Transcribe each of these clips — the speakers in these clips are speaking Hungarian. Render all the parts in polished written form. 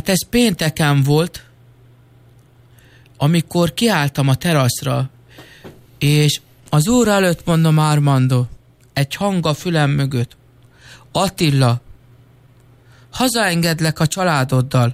Tehát ez pénteken volt, amikor kiálltam a teraszra, és az Úr előtt mondom, Armando, egy hang a fülem mögött. Attila, hazaengedlek a családoddal,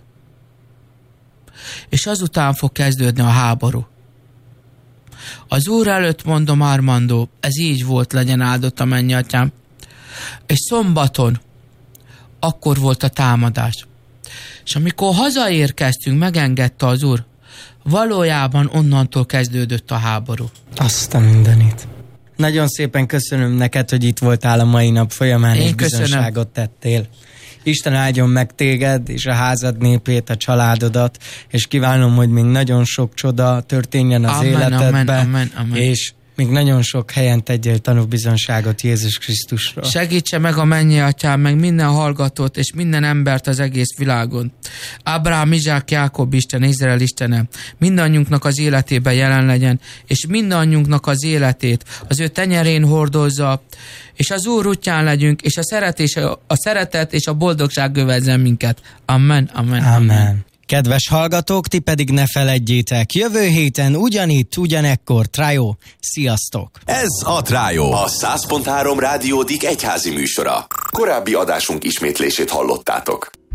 és azután fog kezdődni a háború. Az Úr előtt mondom, Armando, ez így volt, legyen áldott a mennyatyám. És szombaton akkor volt a támadás. És amikor hazaérkeztünk, megengedte az Úr, valójában onnantól kezdődött a háború. Azt a mindenit. Nagyon szépen köszönöm neked, hogy itt voltál a mai nap folyamán, és bizonságot tettél. Isten áldjon meg téged, és a házad népét, a családodat, és kívánom, hogy még nagyon sok csoda történjen az életedben, amen. És még nagyon sok helyen tegyél tanúbizonságot Jézus Krisztusról. Segítse meg a mennyatyám, meg minden hallgatót, és minden embert az egész világon. Ábrahám, Izsák, Jákob Isten, Izrael Istene, mindannyiunknak az életében jelen legyen, és mindannyiunknak az életét az ő tenyerén hordozza, és az Úr útján legyünk, és a szeretet és a boldogság övezzen minket. Amen. Kedves hallgatók, ti pedig ne feledjétek, jövő héten ugyanitt, ugyanekkor Trájó. Sziasztok! Ez a Trájó, a 100.3 Rádió egyházi műsora. Korábbi adásunk ismétlését hallottátok.